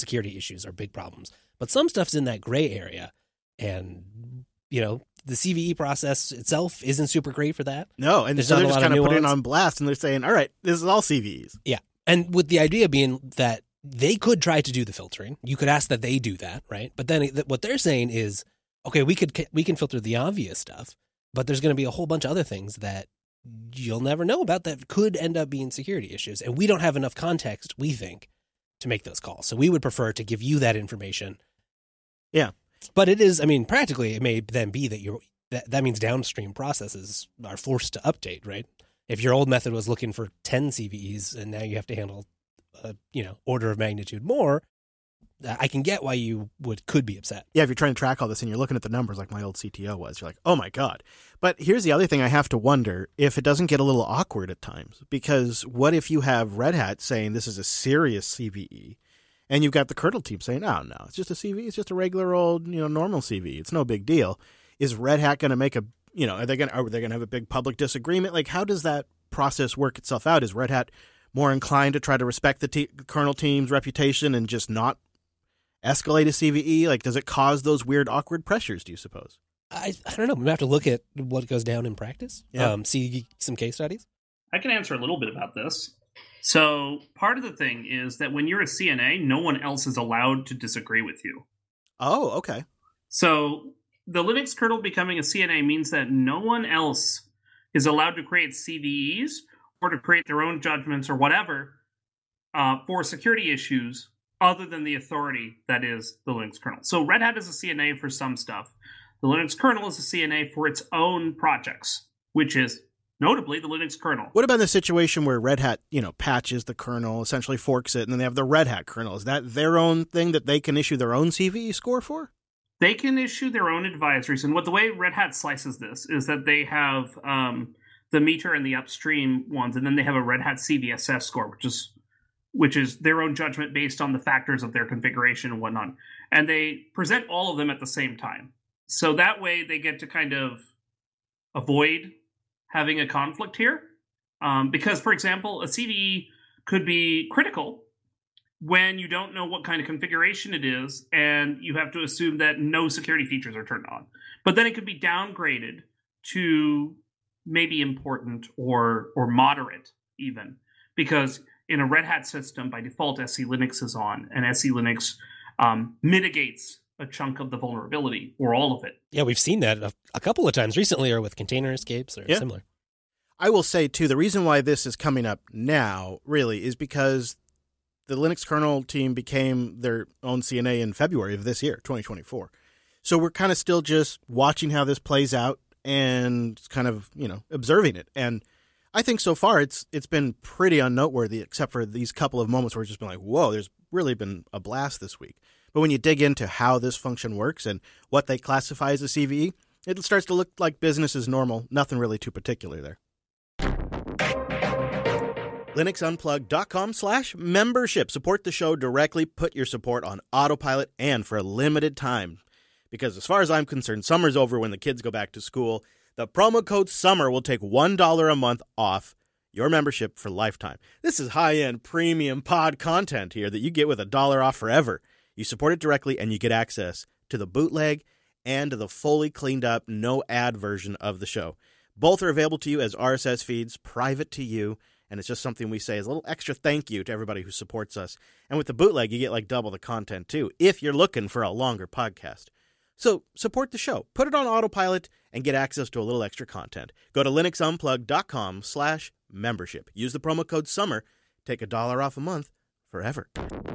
security issues or big problems. But some stuff's in that gray area. And, the CVE process itself isn't super great for that. No, and so they're just kind of putting it on blast, and they're saying, all right, this is all CVEs. Yeah, and with the idea being that they could try to do the filtering. You could ask that they do that, right? But then what they're saying is, okay, we can filter the obvious stuff, but there's going to be a whole bunch of other things that you'll never know about that could end up being security issues. And we don't have enough context, we think, to make those calls. So we would prefer to give you that information. Yeah. But it is, practically, it may then be that that means downstream processes are forced to update, right? If your old method was looking for 10 CVEs and now you have to handle, order of magnitude more, I can get why you could be upset. Yeah, if you're trying to track all this and you're looking at the numbers like my old CTO was, you're like, oh my God. But here's the other thing I have to wonder if it doesn't get a little awkward at times. Because what if you have Red Hat saying this is a serious CVE, and you've got the kernel team saying, oh, no, it's just a CVE. It's just a regular old, normal CVE. It's no big deal. Is Red Hat going to make are they going to have a big public disagreement? Like, how does that process work itself out? Is Red Hat more inclined to try to respect the kernel team's reputation and just not escalate a CVE? Like, does it cause those weird, awkward pressures, do you suppose? I don't know. We have to look at what goes down in practice, see some case studies. I can answer a little bit about this. So part of the thing is that when you're a CNA, no one else is allowed to disagree with you. Oh, okay. So the Linux kernel becoming a CNA means that no one else is allowed to create CVEs or to create their own judgments or whatever for security issues other than the authority that is the Linux kernel. So Red Hat is a CNA for some stuff. The Linux kernel is a CNA for its own projects, which is notably the Linux kernel. What about the situation where Red Hat, patches the kernel, essentially forks it, and then they have the Red Hat kernel? Is that their own thing that they can issue their own CVE score for? They can issue their own advisories. And the way Red Hat slices this is that they have the meter and the upstream ones, and then they have a Red Hat CVSS score, which is their own judgment based on the factors of their configuration and whatnot. And they present all of them at the same time. So that way they get to kind of avoid having a conflict here. Because, for example, a CVE could be critical when you don't know what kind of configuration it is, and you have to assume that no security features are turned on. But then it could be downgraded to maybe important or moderate even, because in a Red Hat system, by default, SE Linux is on, and SE Linux mitigates a chunk of the vulnerability or all of it. Yeah, we've seen that a couple of times recently, or with container escapes or similar. I will say, too, the reason why this is coming up now, really, is because the Linux kernel team became their own CNA in February of this year, 2024. So we're kind of still just watching how this plays out and kind of, observing it. And I think so far it's been pretty unnoteworthy, except for these couple of moments where it's just been like, whoa, there's really been a blast this week. But when you dig into how this function works and what they classify as a CVE, it starts to look like business as normal. Nothing really too particular there. LinuxUnplugged.com/membership. Support the show directly. Put your support on autopilot and for a limited time. Because as far as I'm concerned, summer's over when the kids go back to school. The promo code SUMMER will take $1 a month off your membership for lifetime. This is high-end premium pod content here that you get with $1 off forever. You support it directly and you get access to the bootleg and to the fully cleaned up, no ad version of the show. Both are available to you as RSS feeds, private to you, and it's just something we say as a little extra thank you to everybody who supports us. And with the bootleg, you get like double the content too, if you're looking for a longer podcast. So support the show, put it on autopilot, and get access to a little extra content. Go to linuxunplugged.com/membership. Use the promo code SUMMER. Take $1 off a month forever.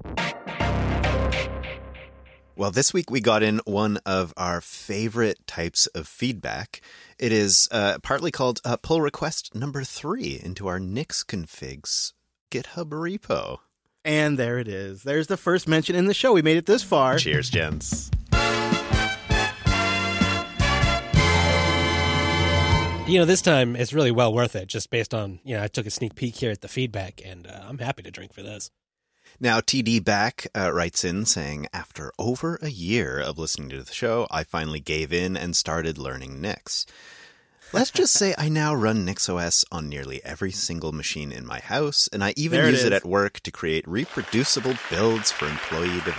Well, this week we got in one of our favorite types of feedback. It is partly called pull request number 3 into our Nix configs GitHub repo. And there it is. There's the first mention in the show. We made it this far. Cheers, gents. This time it's really well worth it, just based on, I took a sneak peek here at the feedback, and I'm happy to drink for this. Now, TD Back writes in saying, after over a year of listening to the show, I finally gave in and started learning Nix. Let's just say I now run NixOS on nearly every single machine in my house, and I even use it at work to create reproducible builds for employee development.